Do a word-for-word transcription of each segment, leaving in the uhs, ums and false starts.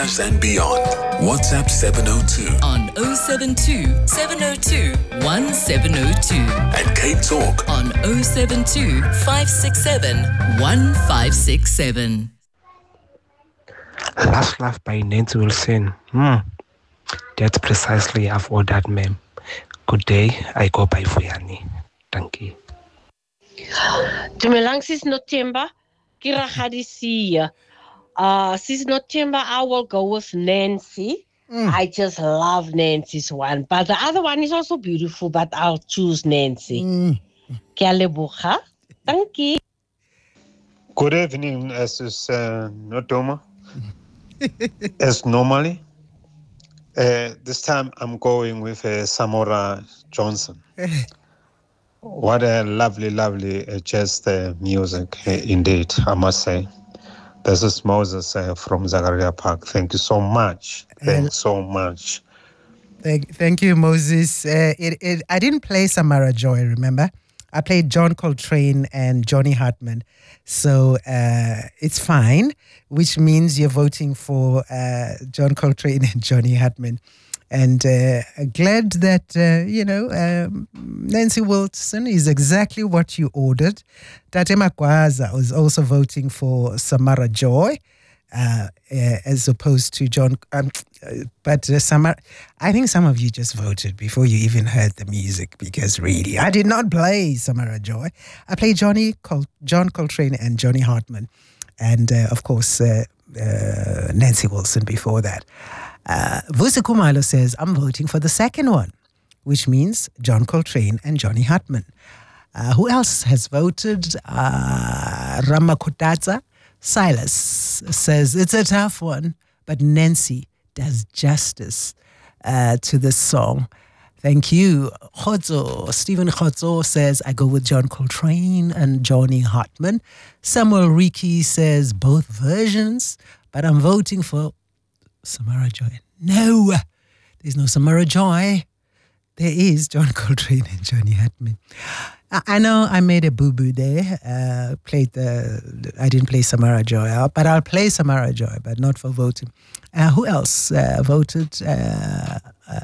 Jazz and beyond. WhatsApp seven oh two. On oh seven two, seven oh two, one seven oh two. And Cape Talk. On oh seven two, five six seven, one five six seven. Last Laugh by Nancy Wilson. Hmm. That's precisely I've ordered, ma'am. Good day. I go by Fuyani. Thank you. Dumelang sis Notemba. Kira Hadisia. Uh, sis Notemba, I will go with Nancy. Mm. I just love Nancy's one. But the other one is also beautiful, but I'll choose Nancy. Mm. Kialebucha. Thank you. Good evening, as is uh, Notoma. As normally. Uh, this time I'm going with uh, Samora Johnson. What a lovely, lovely uh, jazz uh, music, uh, indeed, I must say. This is Moses uh, from Zagaria Park. Thank you so much. Thanks uh, so much. Thank, thank you, Moses. Uh, it, it, I didn't play Samara Joy, remember? I played John Coltrane and Johnny Hartman. So uh, it's fine, which means you're voting for uh, John Coltrane and Johnny Hartman. And uh, glad that, uh, you know, um, Nancy Wilson is exactly what you ordered. Tate Makwaza was also voting for Samara Joy, uh, uh, as opposed to John. Um, but uh, Samara, I think some of you just voted before you even heard the music, because really, I did not play Samara Joy. I played Johnny Col- John Coltrane and Johnny Hartman. And, uh, of course, uh, uh, Nancy Wilson before that. Uh, Vusi Kumalo says, I'm voting for the second one, which means John Coltrane and Johnny Hartman. Uh, who else has voted? Uh, Ramakotatsa Silas says, it's a tough one, but Nancy does justice uh, to this song. Thank you. Khodzo, Stephen Khodzo says, I go with John Coltrane and Johnny Hartman. Samuel Riki says, both versions, but I'm voting for Samara Joy. No, there's no Samara Joy. There is John Coltrane and Johnny Hartman. I, I know I made a boo-boo there. Uh, played the, I didn't play Samara Joy, but I'll play Samara Joy, but not for voting. Uh, who else uh, voted? Uh,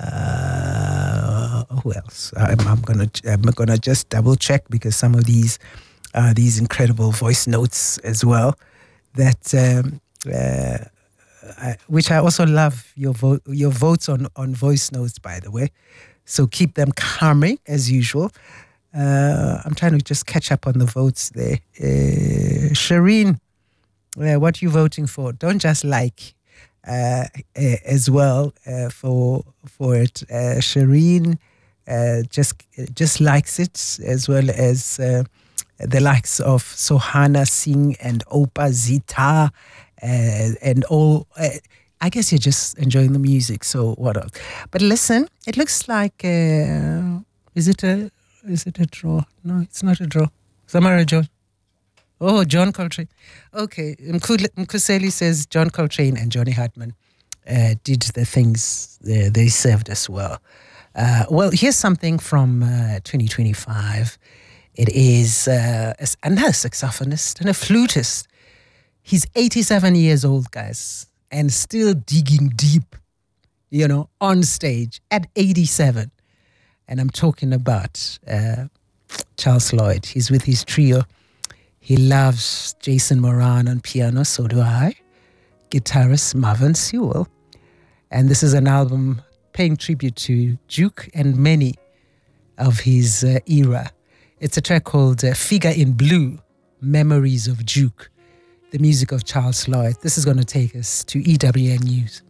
uh, who else? I'm, I'm gonna I'm gonna just double check, because some of these uh, these incredible voice notes as well. That. Um, uh, I, which I also love your vote, your votes on, on voice notes, by the way. So keep them coming as usual. Uh, I'm trying to just catch up on the votes there. Uh, Shireen, uh, what are you voting for? Don't just like uh, uh, as well uh, for for it. Uh, Shireen uh, just just likes it, as well as uh, the likes of Sohana Singh and Opa Zita. Uh, and all, uh, I guess you're just enjoying the music. So what else? But listen, it looks like uh, is it a is it a draw? No, it's not a draw. Samara John. Oh, John Coltrane. Okay, Mkuseli says John Coltrane and Johnny Hartman uh, did the things they, they served as well. Uh, well, here's something from uh, twenty twenty-five. It is uh, another saxophonist and a flutist. He's eighty-seven years old, guys, and still digging deep, you know, on stage at eighty-seven. And I'm talking about uh, Charles Lloyd. He's with his trio. He loves Jason Moran on piano, so do I. Guitarist Marvin Sewell. And this is an album paying tribute to Duke and many of his uh, era. It's a track called uh, Figure in Blue, Memories of Duke. The music of Charles Lloyd. This is going to take us to E W N News.